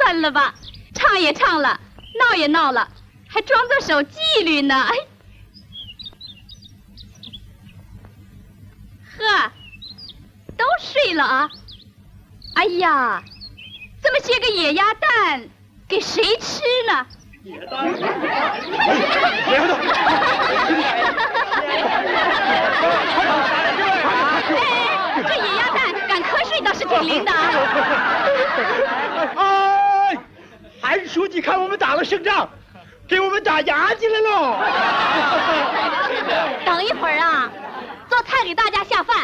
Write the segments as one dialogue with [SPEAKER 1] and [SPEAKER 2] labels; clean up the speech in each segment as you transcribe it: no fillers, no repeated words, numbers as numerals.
[SPEAKER 1] 恨了吧？唱也唱了，闹也闹了，还装作守纪律呢。哎，呵，都睡了啊！哎呀，这么些个野鸭蛋，给谁吃呢？
[SPEAKER 2] 野鸭蛋，野鸭蛋。
[SPEAKER 1] 哎，这野鸭蛋赶瞌睡倒是挺灵的啊！
[SPEAKER 2] 哎，韩书记看我们打了胜仗，给我们打牙进来喽！
[SPEAKER 1] 等一会儿啊，做菜给大家下饭。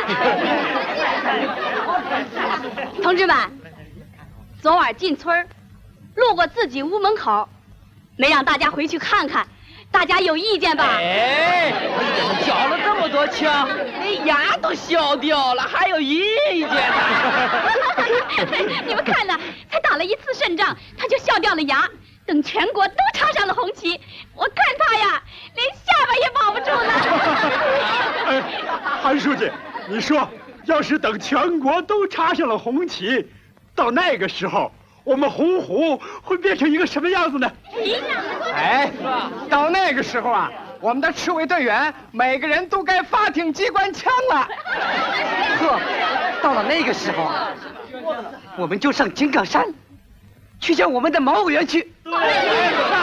[SPEAKER 1] 同志们，昨晚进村路过自己屋门口，没让大家回去看看，大家有意见吧？
[SPEAKER 3] 哎，缴了这么多枪，那牙都消掉了，还有意见呢？
[SPEAKER 1] 你们看呢，才打了一次胜仗，他就笑掉了牙。等全国都插上了红旗，我看他呀，连下巴也保不住了。
[SPEAKER 2] 哎，韩书记，你说，要是等全国都插上了红旗，到那个时候，我们洪湖会变成一个什么样子呢？
[SPEAKER 4] 哎，到那个时候啊，我们的赤卫队员每个人都该发挺机关枪了。
[SPEAKER 5] 呵，到了那个时候啊，我们就上井冈山，去见我们的毛委员去。